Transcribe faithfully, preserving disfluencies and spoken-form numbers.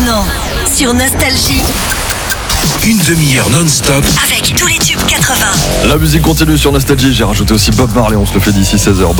maintenant sur Nostalgie. Une demi-heure non-stop avec tous les tubes quatre-vingts. La musique continue sur Nostalgie. J'ai rajouté aussi Bob Marley. On se le fait d'ici seize heures.